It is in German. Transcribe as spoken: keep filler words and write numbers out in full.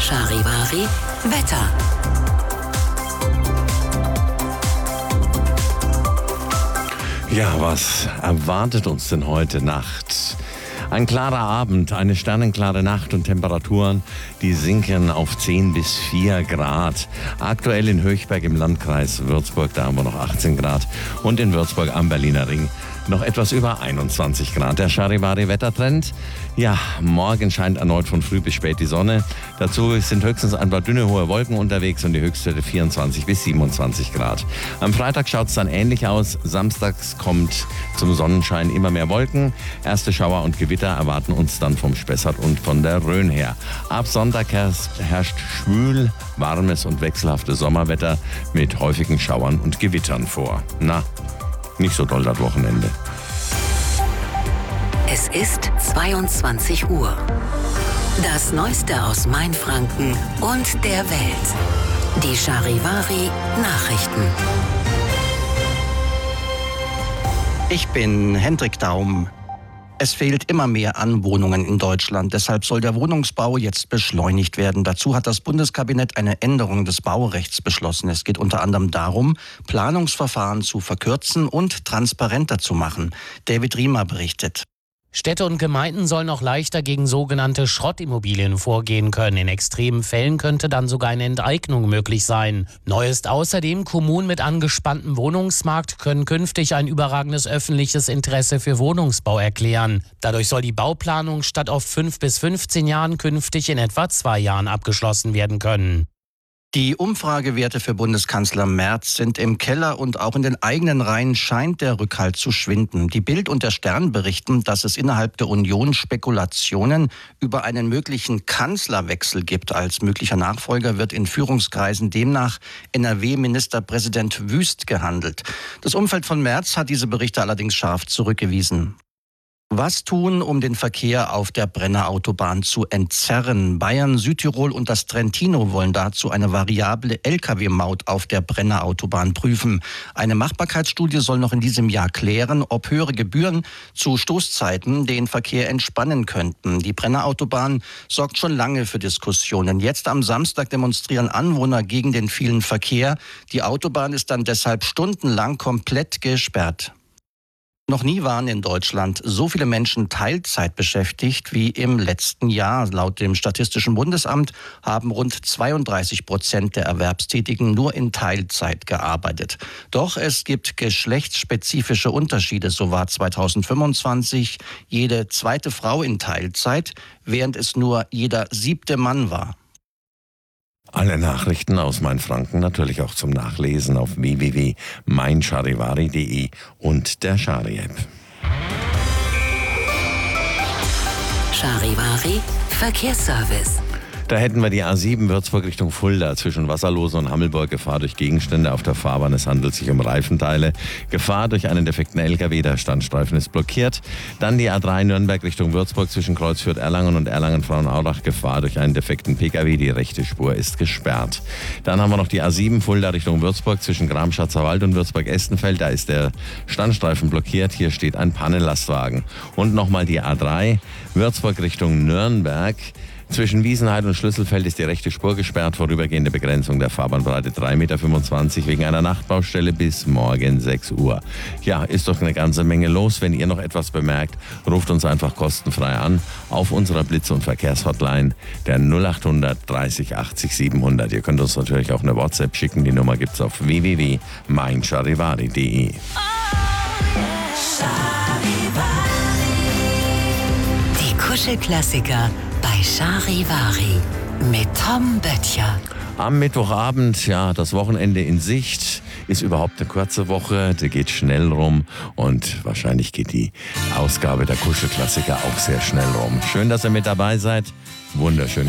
Charivari Wetter. Ja, was erwartet uns denn heute Nacht? Ein klarer Abend, eine sternenklare Nacht und Temperaturen, die sinken auf zehn bis vier Grad. Aktuell in Höchberg im Landkreis Würzburg, da haben wir noch achtzehn Grad. Und in Würzburg am Berliner Ring noch etwas über einundzwanzig Grad. Der Charivari-Wettertrend. Ja, morgen scheint erneut von früh bis spät die Sonne. Dazu sind höchstens ein paar dünne, hohe Wolken unterwegs und die Höchstwerte vierundzwanzig bis siebenundzwanzig Grad. Am Freitag schaut es dann ähnlich aus. Samstags kommt zum Sonnenschein immer mehr Wolken. Erste Schauer und Gewitter erwarten uns dann vom Spessart und von der Rhön her. Ab Sonntag herrscht, herrscht schwül, warmes und wechselhaftes Sommerwetter mit häufigen Schauern und Gewittern vor. Na, nicht so doll das Wochenende. Es ist zweiundzwanzig Uhr. Das Neueste aus Mainfranken und der Welt. Die Charivari Nachrichten. Ich bin Hendrik Daum. Es fehlt immer mehr an Wohnungen in Deutschland. Deshalb soll der Wohnungsbau jetzt beschleunigt werden. Dazu hat das Bundeskabinett eine Änderung des Baurechts beschlossen. Es geht unter anderem darum, Planungsverfahren zu verkürzen und transparenter zu machen. David Riemer berichtet. Städte und Gemeinden sollen noch leichter gegen sogenannte Schrottimmobilien vorgehen können. In extremen Fällen könnte dann sogar eine Enteignung möglich sein. Neu ist außerdem, Kommunen mit angespanntem Wohnungsmarkt können künftig ein überragendes öffentliches Interesse für Wohnungsbau erklären. Dadurch soll die Bauplanung statt auf fünf bis fünfzehn Jahren künftig in etwa zwei Jahren abgeschlossen werden können. Die Umfragewerte für Bundeskanzler Merz sind im Keller und auch in den eigenen Reihen scheint der Rückhalt zu schwinden. Die Bild und der Stern berichten, dass es innerhalb der Union Spekulationen über einen möglichen Kanzlerwechsel gibt. Als möglicher Nachfolger wird in Führungskreisen demnach N R W-Ministerpräsident Wüst gehandelt. Das Umfeld von Merz hat diese Berichte allerdings scharf zurückgewiesen. Was tun, um den Verkehr auf der Brennerautobahn zu entzerren? Bayern, Südtirol und das Trentino wollen dazu eine variable L K W-Maut auf der Brennerautobahn prüfen. Eine Machbarkeitsstudie soll noch in diesem Jahr klären, ob höhere Gebühren zu Stoßzeiten den Verkehr entspannen könnten. Die Brennerautobahn sorgt schon lange für Diskussionen. Jetzt am Samstag demonstrieren Anwohner gegen den vielen Verkehr. Die Autobahn ist dann deshalb stundenlang komplett gesperrt. Noch nie waren in Deutschland so viele Menschen Teilzeit beschäftigt wie im letzten Jahr. Laut dem Statistischen Bundesamt haben rund zweiunddreißig Prozent der Erwerbstätigen nur in Teilzeit gearbeitet. Doch es gibt geschlechtsspezifische Unterschiede. So war zweitausendfünfundzwanzig jede zweite Frau in Teilzeit, während es nur jeder siebte Mann war. Alle Nachrichten aus Mainfranken natürlich auch zum Nachlesen auf w w w punkt mein charivari punkt de und der Chari-App. Charivari Verkehrsservice. Da hätten wir die A sieben Würzburg Richtung Fulda zwischen Wasserlose und Hammelburg. Gefahr durch Gegenstände auf der Fahrbahn. Es handelt sich um Reifenteile. Gefahr durch einen defekten L K W. Der Standstreifen ist blockiert. Dann die A drei Nürnberg Richtung Würzburg zwischen Kreuzfürth-Erlangen und Erlangen-Frauenaurach. Gefahr durch einen defekten P K W. Die rechte Spur ist gesperrt. Dann haben wir noch die A sieben Fulda Richtung Würzburg zwischen Gram-Schatzerwald und Würzburg-Estenfeld. Da ist der Standstreifen blockiert. Hier steht ein Pannenlastwagen. Und nochmal die A drei Würzburg Richtung Nürnberg. Zwischen Wiesenheide und Schlüsselfeld ist die rechte Spur gesperrt. Vorübergehende Begrenzung der Fahrbahnbreite drei Komma fünfundzwanzig Meter wegen einer Nachtbaustelle bis morgen sechs Uhr. Ja, ist doch eine ganze Menge los. Wenn ihr noch etwas bemerkt, ruft uns einfach kostenfrei an auf unserer Blitz- und Verkehrshotline der null acht hundert dreißig achtzig siebenhundert. Ihr könnt uns natürlich auch eine WhatsApp schicken. Die Nummer gibt's auf w w w punkt mein charivari punkt de. Die Kuschelklassiker bei Charivari mit Tom Böttcher. Am Mittwochabend, ja, das Wochenende in Sicht, ist überhaupt eine kurze Woche, die geht schnell rum und wahrscheinlich geht die Ausgabe der Kuschelklassiker auch sehr schnell rum. Schön, dass ihr mit dabei seid. Wunderschön.